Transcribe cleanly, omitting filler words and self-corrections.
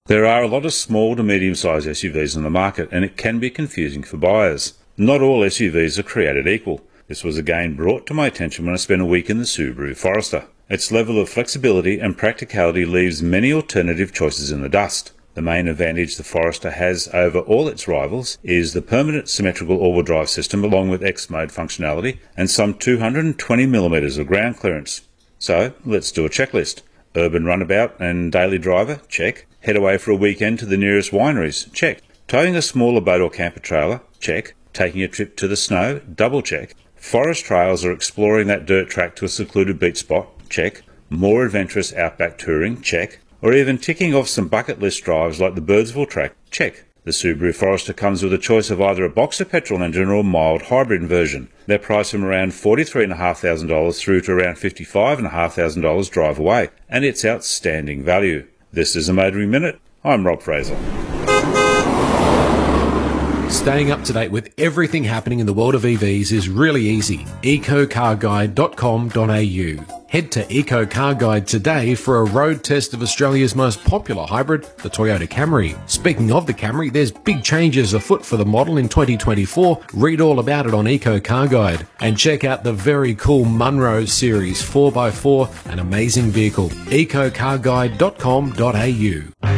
There are a lot of small to medium-sized SUVs on the market, and it can be confusing for buyers. Not all SUVs are created equal. This was again brought to my attention when I spent a week in the Subaru Forester. Its level of flexibility and practicality leaves many alternative choices in the dust. The main advantage the Forester has over all its rivals is the permanent symmetrical all-wheel drive system along with X-Mode functionality and some 220mm of ground clearance. So, let's do a checklist. Urban runabout and daily driver? Check. Head away for a weekend to the nearest wineries? Check. Towing a smaller boat or camper trailer? Check. Taking a trip to the snow? Double check. Forest trails or exploring that dirt track to a secluded beach spot? Check. More adventurous outback touring? Check. Or even ticking off some bucket list drives like the Birdsville track? Check. The Subaru Forester comes with a choice of either a boxer petrol engine or a mild hybrid version. They're priced from around $43,500 through to around $55,500 drive away, and it's outstanding value. This is a Motoring Minute. I'm Rob Fraser. Staying up to date with everything happening in the world of EVs is really easy. ecocarguide.com.au. Head to Eco Car Guide today for a road test of Australia's most popular hybrid, the Toyota Camry. Speaking of the Camry, there's big changes afoot for the model in 2024. Read all about it on Eco Car Guide. And check out the very cool Munro Series 4x4, an amazing vehicle. ecocarguide.com.au.